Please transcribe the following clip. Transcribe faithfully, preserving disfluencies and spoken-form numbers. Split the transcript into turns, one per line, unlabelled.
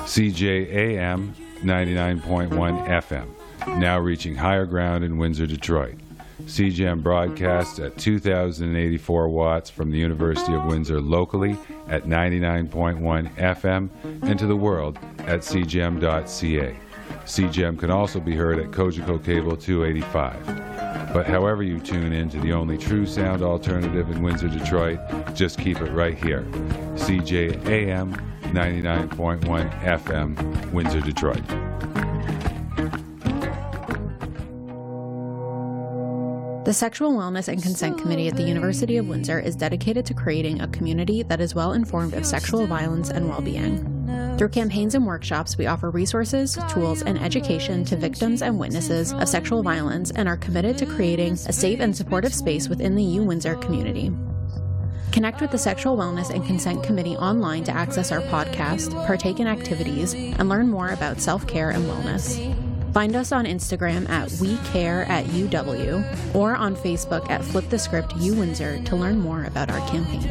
C J A M ninety-nine point one F M, now reaching higher ground in Windsor, Detroit. C J M broadcasts at two thousand eighty-four watts from the University of Windsor locally at ninety-nine point one F M and to the world at c j m dot c a. C J M can also be heard at Cogeco Cable two eighty-five. But however you tune in to the only true sound alternative in Windsor, Detroit, just keep it right here. C J A M ninety-nine point one F M, Windsor, Detroit.
The Sexual Wellness and Consent Committee at the University of Windsor is dedicated to creating a community that is well informed of sexual violence and well-being. Through campaigns and workshops, we offer resources, tools, and education to victims and witnesses of sexual violence and are committed to creating a safe and supportive space within the U Windsor community. Connect with the Sexual Wellness and Consent Committee online to access our podcast, partake in activities, and learn more about self-care and wellness. Find us on Instagram at We Care at U W or on Facebook at Flip the Script U Windsor to learn more about our campaign.